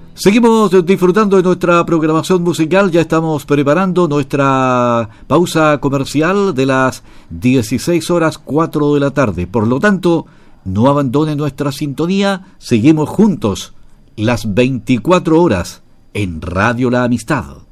Seguimos disfrutando de nuestra programación musical, ya estamos preparando nuestra pausa comercial de las 16:04 de la tarde. Por lo tanto, no abandone nuestra sintonía, seguimos juntos las 24 horas en Radio La Amistad.